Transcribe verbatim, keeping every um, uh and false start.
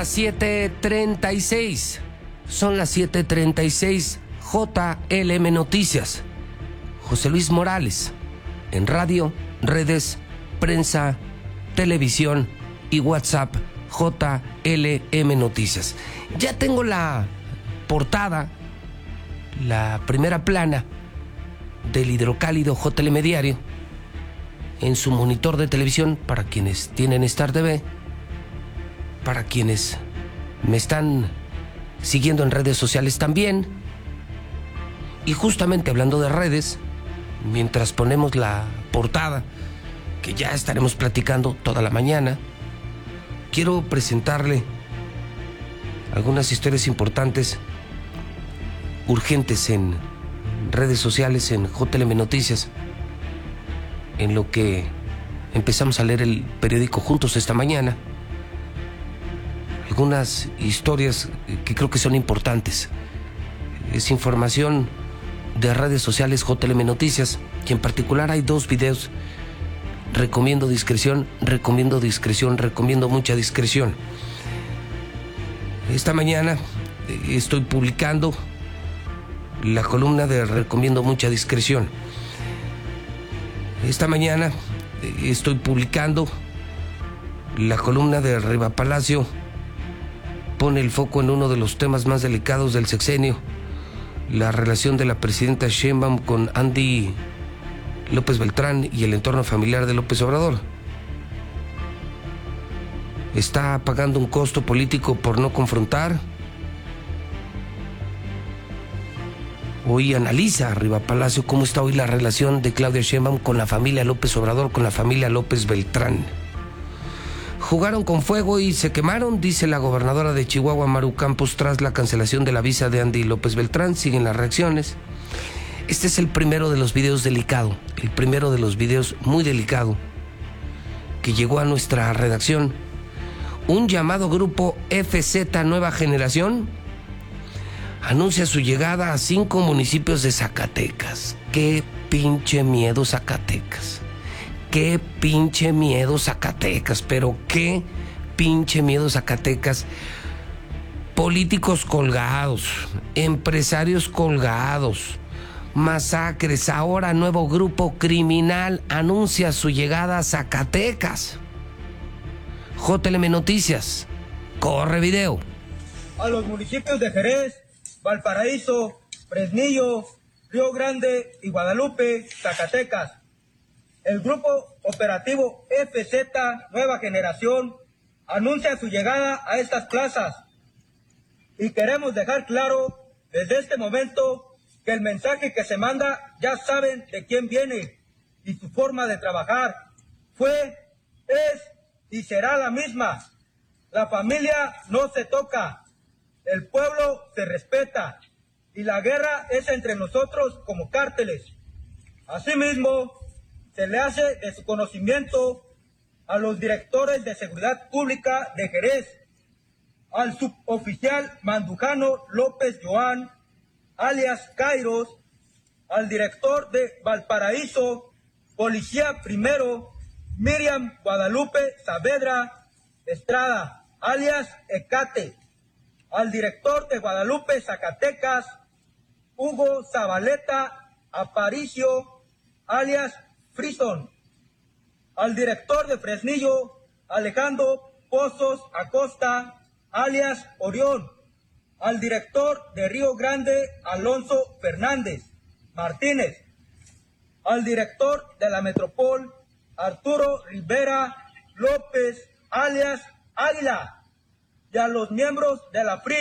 las siete treinta y seis. Son las siete treinta y seis. J L M Noticias. José Luis Morales. En radio, redes, prensa, televisión y WhatsApp. J L M Noticias. Ya tengo la portada, la primera plana del hidrocálido J L M Diario en su monitor de televisión para quienes tienen Star T V, para quienes me están siguiendo en redes sociales también. Y justamente hablando de redes, mientras ponemos la portada, que ya estaremos platicando toda la mañana, quiero presentarle algunas historias importantes, urgentes en redes sociales, en J L M Noticias, en lo que empezamos a leer el periódico juntos esta mañana. Algunas historias que creo que son importantes. Es información de redes sociales J L M Noticias, y en particular hay dos videos. Recomiendo discreción, recomiendo discreción, recomiendo mucha discreción. Esta mañana estoy publicando la columna de recomiendo mucha discreción. Esta mañana estoy publicando la columna de Riva Palacio. Pone el foco en uno de los temas más delicados del sexenio: la relación de la presidenta Sheinbaum con Andy López Beltrán y el entorno familiar de López Obrador. ¿Está pagando un costo político por no confrontar? Hoy analiza Riva Palacio cómo está hoy la relación de Claudia Sheinbaum con la familia López Obrador, con la familia López Beltrán. Jugaron con fuego y se quemaron, dice la gobernadora de Chihuahua, Maru Campos, tras la cancelación de la visa de Andy López Beltrán. Siguen las reacciones. Este es el primero de los videos delicado, el primero de los videos muy delicado que llegó a nuestra redacción. Un llamado grupo F Z Nueva Generación anuncia su llegada a cinco municipios de Zacatecas. ¡Qué pinche miedo, Zacatecas! ¡Qué pinche miedo, Zacatecas! Pero qué pinche miedo, Zacatecas. Políticos colgados, empresarios colgados, masacres. Ahora nuevo grupo criminal anuncia su llegada a Zacatecas. J L M Noticias. Corre video. A los municipios de Jerez, Valparaíso, Fresnillo, Río Grande y Guadalupe, Zacatecas. El grupo operativo F Z Nueva Generación anuncia su llegada a estas plazas. Y queremos dejar claro desde este momento que el mensaje que se manda ya saben de quién viene y su forma de trabajar. Fue, es y será la misma. La familia no se toca, el pueblo se respeta y la guerra es entre nosotros como cárteles. Asimismo, se le hace de su conocimiento a los directores de Seguridad Pública de Jerez, al suboficial Mandujano López Joan, alias Kairos, al director de Valparaíso, Policía Primero, Miriam Guadalupe Saavedra Estrada, alias Ecate, al director de Guadalupe Zacatecas, Hugo Zabaleta Aparicio, alias Frison, al director de Fresnillo, Alejandro Pozos Acosta, alias Orión, al director de Río Grande, Alonso Fernández Martínez, al director de la Metropol, Arturo Rivera López, alias Águila, y a los miembros de la F R I